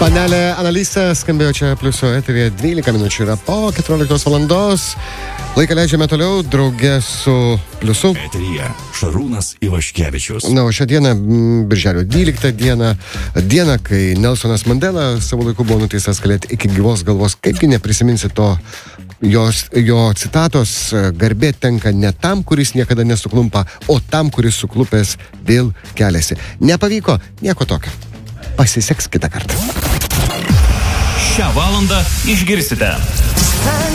Panelė analistė skambėjo čia Pliuso eteryje, 12 minučių yra po 14 valandos. Laiką leidžiame toliau, draugė su Pliusu. Eteryje Šarūnas Ivaškevičius. Na, o šią dieną, birželio 12 diena, kai Nelsonas Mandela savo laiku buvo nuteistas kalėti iki gyvos galvos. Kaipgi neprisiminsi to jo citatos: garbė tenka ne tam, kuris niekada nesuklumpa, o tam, kuris suklupęs vėl keliasi. Nepavyko, nieko tokio. Pasiseks kitą kartą. Šią valandą išgirsite.